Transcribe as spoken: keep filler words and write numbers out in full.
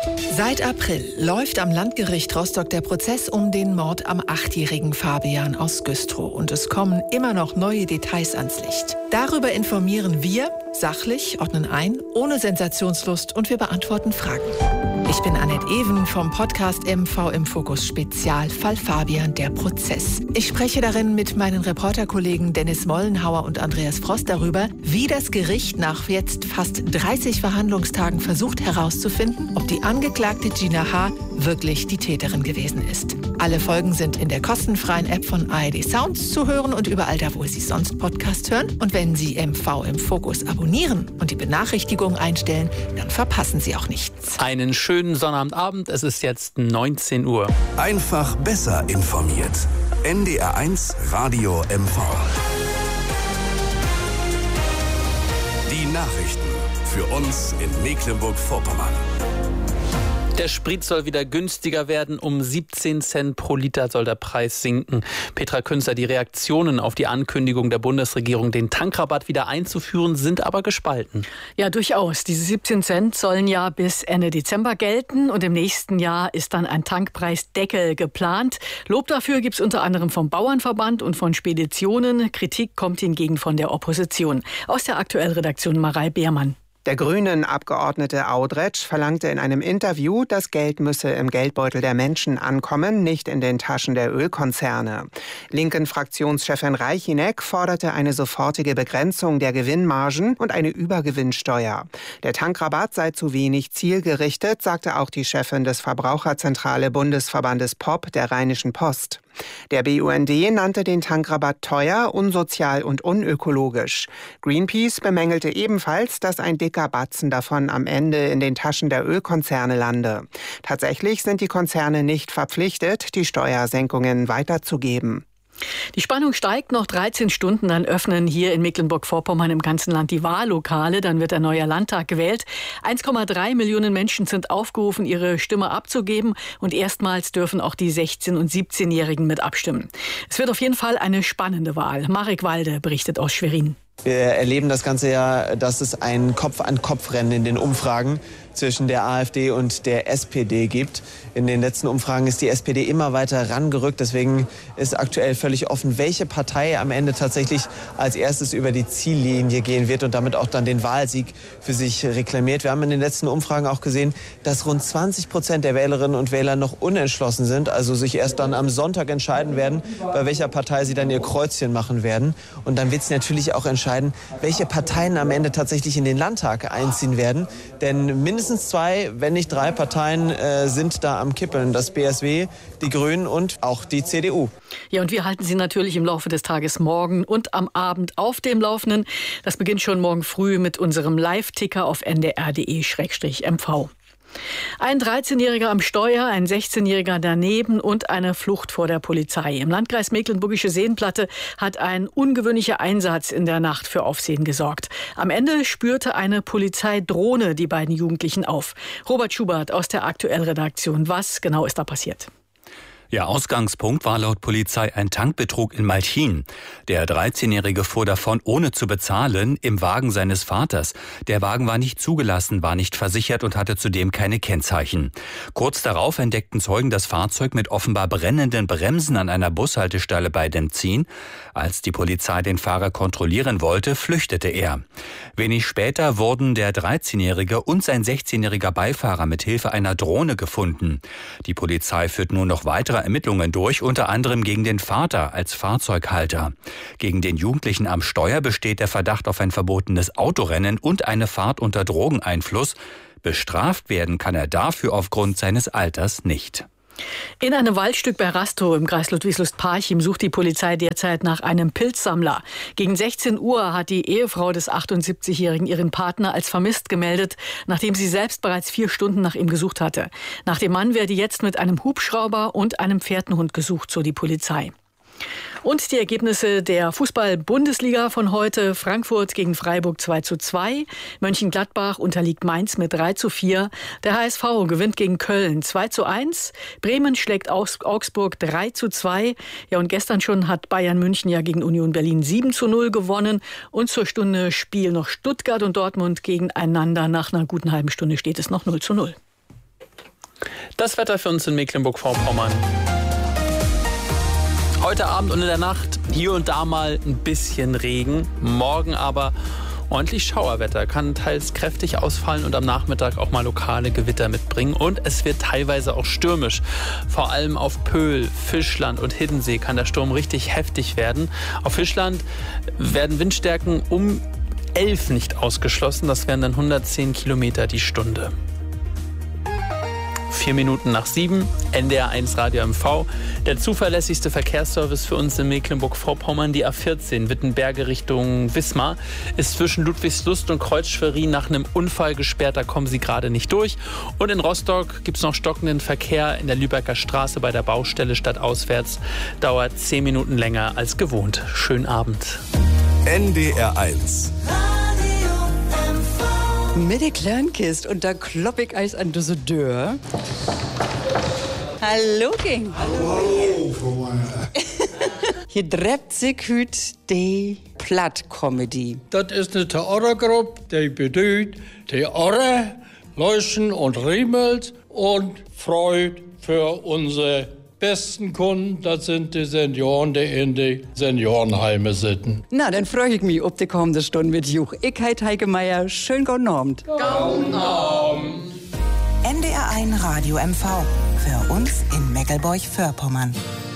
Seit April läuft am Landgericht Rostock der Prozess um den Mord am achtjährigen Fabian aus Güstrow. Und es kommen immer noch neue Details ans Licht. Darüber informieren wir sachlich, ordnen ein, ohne Sensationslust und wir beantworten Fragen. Ich bin Annette Even vom Podcast M V im Fokus Spezial Fall Fabian, der Prozess. Ich spreche darin mit meinen Reporterkollegen Dennis Mollenhauer und Andreas Frost darüber, wie das Gericht nach jetzt fast dreißig Verhandlungstagen versucht herauszufinden, ob die Angeklagte Gina H. wirklich die Täterin gewesen ist. Alle Folgen sind in der kostenfreien App von A R D Sounds zu hören und überall da, wo Sie sonst Podcast hören. Und wenn Sie M V im Fokus abonnieren und die Benachrichtigungen einstellen, dann verpassen Sie auch nichts. Einen schönen Sonnabendabend, es ist jetzt neunzehn Uhr. Einfach besser informiert. N D R eins Radio M V. Die Nachrichten für uns in Mecklenburg-Vorpommern. Der Sprit soll wieder günstiger werden. Um siebzehn Cent pro Liter soll der Preis sinken. Petra Künzer, die Reaktionen auf die Ankündigung der Bundesregierung, den Tankrabatt wieder einzuführen, sind aber gespalten. Ja, durchaus. Diese siebzehn Cent sollen ja bis Ende Dezember gelten. Und im nächsten Jahr ist dann ein Tankpreisdeckel geplant. Lob dafür gibt es unter anderem vom Bauernverband und von Speditionen. Kritik kommt hingegen von der Opposition. Aus der Aktuellredaktion Marei Beermann. Der Grünen-Abgeordnete Audretsch verlangte in einem Interview, das Geld müsse im Geldbeutel der Menschen ankommen, nicht in den Taschen der Ölkonzerne. Linken-Fraktionschefin Reichinek forderte eine sofortige Begrenzung der Gewinnmargen und eine Übergewinnsteuer. Der Tankrabatt sei zu wenig zielgerichtet, sagte auch die Chefin des Verbraucherzentrale Bundesverbandes P O P der Rheinischen Post. Der B U N D nannte den Tankrabatt teuer, unsozial und unökologisch. Greenpeace bemängelte ebenfalls, dass ein dicker Batzen davon am Ende in den Taschen der Ölkonzerne lande. Tatsächlich sind die Konzerne nicht verpflichtet, die Steuersenkungen weiterzugeben. Die Spannung steigt. Noch dreizehn Stunden, dann öffnen hier in Mecklenburg-Vorpommern im ganzen Land die Wahllokale. Dann wird ein neuer Landtag gewählt. eins Komma drei Millionen Menschen sind aufgerufen, ihre Stimme abzugeben. Und erstmals dürfen auch die sechzehn- und siebzehnjährigen mit abstimmen. Es wird auf jeden Fall eine spannende Wahl. Marek Walde berichtet aus Schwerin. Wir erleben das ganze Jahr, dass es ein Kopf-an-Kopf-Rennen in den Umfragen zwischen der AfD und der S P D gibt. In den letzten Umfragen ist die S P D immer weiter rangerückt. Deswegen ist aktuell völlig offen, welche Partei am Ende tatsächlich als erstes über die Ziellinie gehen wird und damit auch dann den Wahlsieg für sich reklamiert. Wir haben in den letzten Umfragen auch gesehen, dass rund zwanzig Prozent der Wählerinnen und Wähler noch unentschlossen sind, also sich erst dann am Sonntag entscheiden werden, bei welcher Partei sie dann ihr Kreuzchen machen werden. Und dann wird es natürlich auch entscheiden, welche Parteien am Ende tatsächlich in den Landtag einziehen werden. Denn mindestens zwei, wenn nicht drei Parteien äh, sind da am Kippeln. Das B S W, die Grünen und auch die C D U. Ja, und wir halten Sie natürlich im Laufe des Tages morgen und am Abend auf dem Laufenden. Das beginnt schon morgen früh mit unserem Live-Ticker auf n d r punkt d e slash m v. Ein dreizehnjähriger am Steuer, ein sechzehnjähriger daneben und eine Flucht vor der Polizei. Im Landkreis Mecklenburgische Seenplatte hat ein ungewöhnlicher Einsatz in der Nacht für Aufsehen gesorgt. Am Ende spürte eine Polizeidrohne die beiden Jugendlichen auf. Robert Schubert aus der Aktuellredaktion. Was genau ist da passiert? Ja, Ausgangspunkt war laut Polizei ein Tankbetrug in Malchin. Der dreizehnjährige fuhr davon, ohne zu bezahlen, im Wagen seines Vaters. Der Wagen war nicht zugelassen, war nicht versichert und hatte zudem keine Kennzeichen. Kurz darauf entdeckten Zeugen das Fahrzeug mit offenbar brennenden Bremsen an einer Bushaltestelle bei Demzin. Als die Polizei den Fahrer kontrollieren wollte, flüchtete er. Wenig später wurden der dreizehnjährige und sein sechzehnjähriger Beifahrer mit Hilfe einer Drohne gefunden. Die Polizei führt nun noch weitere Ermittlungen durch, unter anderem gegen den Vater als Fahrzeughalter. Gegen den Jugendlichen am Steuer besteht der Verdacht auf ein verbotenes Autorennen und eine Fahrt unter Drogeneinfluss. Bestraft werden kann er dafür aufgrund seines Alters nicht. In einem Waldstück bei Rastow im Kreis Ludwigslust-Parchim sucht die Polizei derzeit nach einem Pilzsammler. Gegen sechzehn Uhr hat die Ehefrau des achtundsiebzigjährigen ihren Partner als vermisst gemeldet, nachdem sie selbst bereits vier Stunden nach ihm gesucht hatte. Nach dem Mann werde jetzt mit einem Hubschrauber und einem Pferdenhund gesucht, so die Polizei. Und die Ergebnisse der Fußball-Bundesliga von heute. Frankfurt gegen Freiburg zwei zu zwei. Mönchengladbach unterliegt Mainz mit drei zu vier. Der H S V gewinnt gegen Köln zwei zu eins. Bremen schlägt Augsburg drei zu zwei. Ja, und gestern schon hat Bayern München ja gegen Union Berlin sieben zu null gewonnen. Und zur Stunde spielen noch Stuttgart und Dortmund gegeneinander. Nach einer guten halben Stunde steht es noch null zu null. Das Wetter für uns in Mecklenburg-Vorpommern. Heute Abend und in der Nacht hier und da mal ein bisschen Regen. Morgen aber ordentlich Schauerwetter, kann teils kräftig ausfallen und am Nachmittag auch mal lokale Gewitter mitbringen. Und es wird teilweise auch stürmisch. Vor allem auf Pöhl, Fischland und Hiddensee kann der Sturm richtig heftig werden. Auf Fischland werden Windstärken um elf nicht ausgeschlossen. Das wären dann hundertzehn Kilometer die Stunde. Vier Minuten nach sieben, N D R eins Radio M V. Der zuverlässigste Verkehrsservice für uns in Mecklenburg-Vorpommern, die A vierzehn, Wittenberge Richtung Wismar, ist zwischen Ludwigslust und Kreuzschwerin nach einem Unfall gesperrt. Da kommen Sie gerade nicht durch. Und in Rostock gibt es noch stockenden Verkehr in der Lübecker Straße bei der Baustelle stadtauswärts. Dauert zehn Minuten länger als gewohnt. Schönen Abend. N D R eins. Mit der Kleinkist und da klopp ich eis an diese Deur. Hallo, King. Hallo, Frau Meier. Hier dreht sich heute die Platt-Comedy. Das ist eine Theatergruppe, die bedeutet Theater, Leuchten und Riemelt und Freude für unsere besten Kunden. Das sind die Senioren, die in die Seniorenheime sitzen. Na, dann freue ich mich auf die kommende Stunde mit Juch. Ich heiße Heike Meier. Schön guten Abend. Guten Abend. N D R eins Radio M V. Für uns in Mecklenburg-Vorpommern.